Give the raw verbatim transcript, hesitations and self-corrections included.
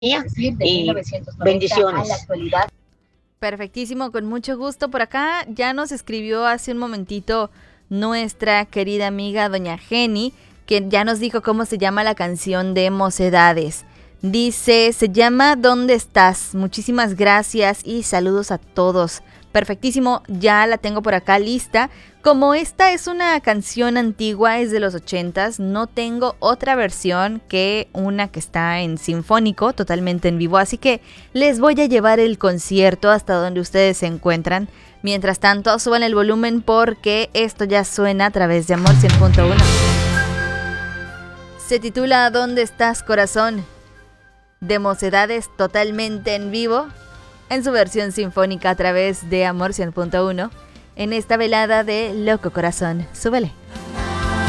y bendiciones. Perfectísimo, con mucho gusto. Por acá ya nos escribió hace un momentito nuestra querida amiga doña Jenny, que ya nos dijo cómo se llama la canción de Mocedades. Dice, se llama ¿Dónde estás? Muchísimas gracias y saludos a todos. Perfectísimo, ya la tengo por acá lista. Como esta es una canción antigua, es de los ochentas, no tengo otra versión que una que está en sinfónico, totalmente en vivo, así que les voy a llevar el concierto hasta donde ustedes se encuentran. Mientras tanto, suban el volumen porque esto ya suena a través de Amor cien punto uno. Se titula ¿Dónde estás, corazón? De Mocedades, totalmente en vivo, en su versión sinfónica a través de Amor cien punto uno, en esta velada de Loco Corazón. Súbele.